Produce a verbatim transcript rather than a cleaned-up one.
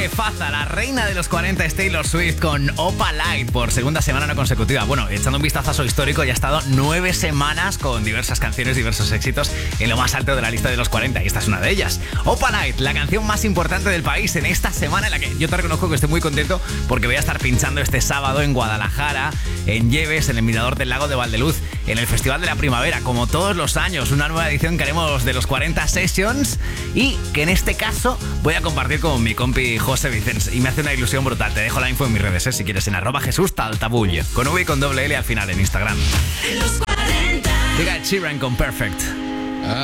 Jefaza, la reina de los cuarenta es Taylor Swift con Opa Light por segunda semana no consecutiva. Bueno, echando un vistazo histórico, ya ha estado nueve semanas con diversas canciones, diversos éxitos en lo más alto de la lista de los cuarenta, y esta es una de ellas. Opa Light, la canción más importante del país en esta semana, en la que yo te reconozco que estoy muy contento porque voy a estar pinchando este sábado en Guadalajara, en Lleves, en el Mirador del Lago de Valdeluz, en el Festival de la Primavera, como todos los años, una nueva edición que haremos de los cuarenta Sessions, y que en este caso voy a compartir con mi compi José Vicens, y me hace una ilusión brutal. Te dejo la info en mis redes, ¿eh? Si quieres, en arroba Jesús Taltabull, con V y con doble L al final en Instagram. Los cuarenta. Llega Ed Sheeran con Perfect.